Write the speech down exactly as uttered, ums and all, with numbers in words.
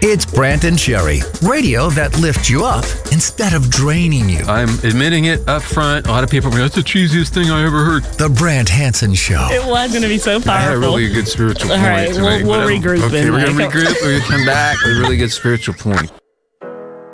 It's Brant and Sherry, radio that lifts you up instead of draining you. I'm admitting it up front. A lot of people are like, that's the cheesiest thing I ever heard. The Brant Hansen Show. It was going to be so powerful. I had a really good spiritual All point right, tonight. we'll, we'll but, um, regroup. Okay, in we're like going to regroup. We're going to come back with a really good spiritual point.